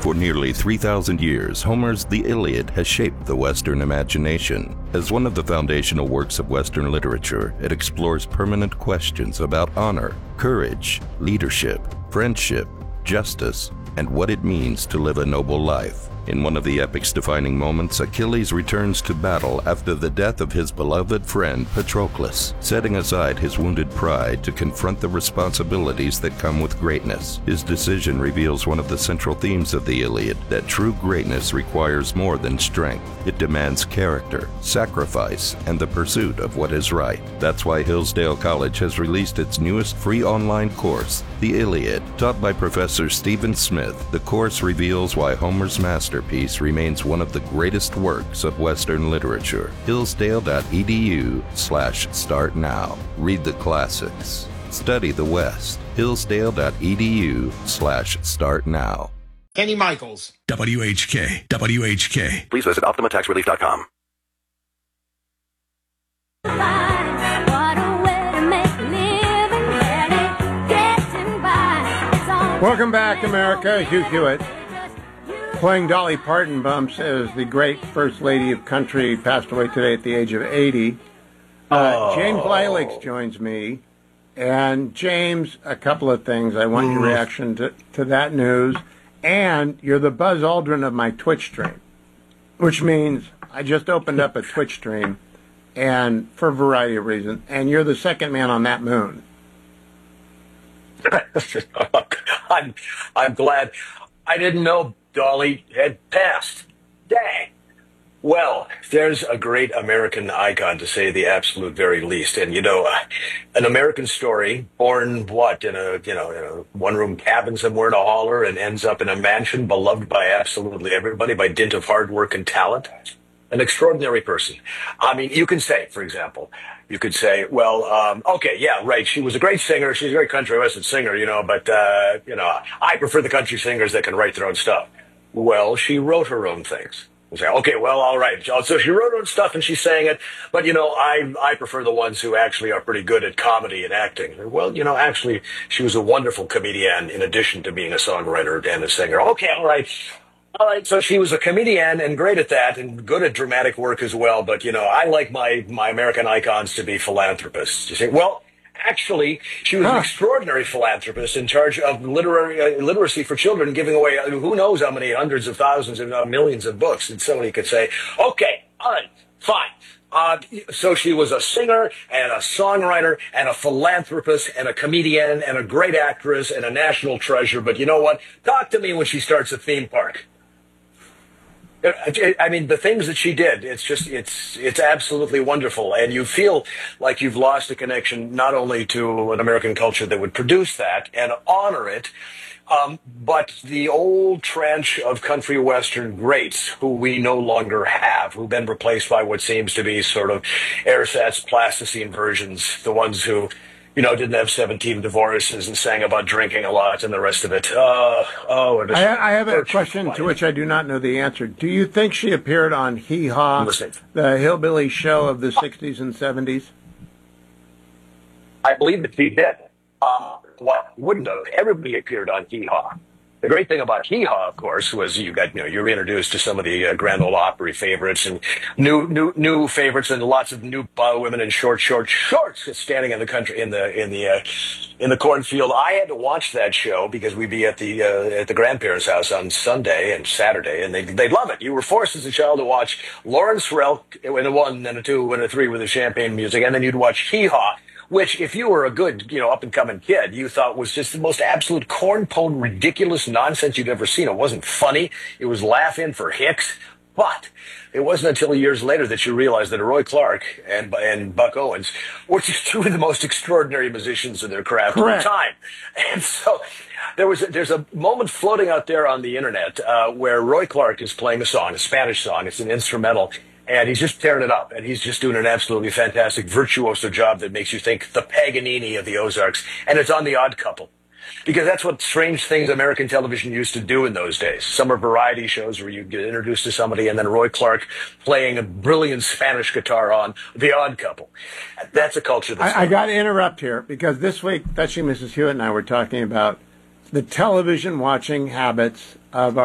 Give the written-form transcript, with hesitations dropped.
For nearly 3,000 years, Homer's The Iliad has shaped the Western imagination. As one of the foundational works of Western literature, it explores permanent questions about honor, courage, leadership, friendship, justice, and what it means to live a noble life. In one of the epic's defining moments, Achilles returns to battle after the death of his beloved friend Patroclus, setting aside his wounded pride to confront the responsibilities that come with greatness. His decision reveals one of the central themes of the Iliad, that true greatness requires more than strength. It demands character, sacrifice, and the pursuit of what is right. That's why Hillsdale College has released its newest free online course, The Iliad. Taught by Professor Stephen Smith, the course reveals why Homer's masterpiece remains one of the greatest works of Western literature. Hillsdale.edu/start now. Read the classics. Study the West. Hillsdale.edu/start now. Kenny Michaels. WHK. Please visit OptimaTaxRelief.com. Welcome back, America. Hugh Hewitt playing Dolly Parton bumps as the great First Lady of Country passed away today at the age of 80. James Lilacs joins me. And James, a couple of things. I want your reaction to that news. And you're the Buzz Aldrin of my Twitch stream, which means I just opened up a Twitch stream, and for a variety of reasons, and you're the second man on that moon. I'm glad. I didn't know Dolly had passed. Dang. Well, there's a great American icon, to say the absolute very least. And, an American story, born, in a one-room cabin somewhere in a holler and ends up in a mansion beloved by absolutely everybody by dint of hard work and talent. An extraordinary person. I mean, you could say, for example, okay, yeah, right, she was a great singer. She's a great country western singer, but I prefer the country singers that can write their own stuff. Well, she wrote her own things. You say, okay, well, all right. So she wrote her own stuff and she sang it, but, I prefer the ones who actually are pretty good at comedy and acting. Well, actually, she was a wonderful comedian in addition to being a songwriter and a singer. Okay, all right. All right, so she was a comedian and great at that and good at dramatic work as well. But, I like my American icons to be philanthropists. You say, well, actually, she was an extraordinary philanthropist in charge of literacy for children, giving away who knows how many hundreds of thousands, if not millions of books. And somebody could say, okay, all right, fine. So she was a singer and a songwriter and a philanthropist and a comedian and a great actress and a national treasure. But you know what? Talk to me when she starts a theme park. I mean, the things that she did, it's absolutely wonderful. And you feel like you've lost a connection not only to an American culture that would produce that and honor it, but the old trench of country western greats who we no longer have, who've been replaced by what seems to be sort of ersatz plasticine versions, the ones who didn't have 17 divorces and sang about drinking a lot and the rest of it. I have a question to which I do not know the answer. Do you think she appeared on Hee Haw, the hillbilly show of the 60s and 70s? I believe that she did. What wouldn't have? Everybody appeared on Hee Haw. The great thing about Hee Haw, of course, was you were introduced to some of the Grand Ole Opry favorites and new favorites and lots of new women in short shorts standing in the country in the cornfield. I had to watch that show because we'd be at the grandparents' house on Sunday and Saturday, and they'd love it. You were forced as a child to watch Lawrence Relk in a 1 and a 2 and a 3 with the champagne music, and then you'd watch Hee Haw, which, if you were a good, up-and-coming kid, you thought was just the most absolute corn-pone, ridiculous nonsense you'd ever seen. It wasn't funny. It was laugh-in for Hicks. But it wasn't until years later that you realized that Roy Clark and Buck Owens were just two of the most extraordinary musicians in their craft at the time. And so there's a moment floating out there on the internet where Roy Clark is playing a song, a Spanish song. It's an instrumental. And he's just tearing it up, and he's just doing an absolutely fantastic virtuoso job that makes you think the Paganini of the Ozarks, and it's on The Odd Couple. Because that's what strange things American television used to do in those days. Summer variety shows where you get introduced to somebody, and then Roy Clark playing a brilliant Spanish guitar on The Odd Couple. That's a culture that's... I got to interrupt here, because this week, Fetching Mrs. Hewitt and I were talking about the television watching habits of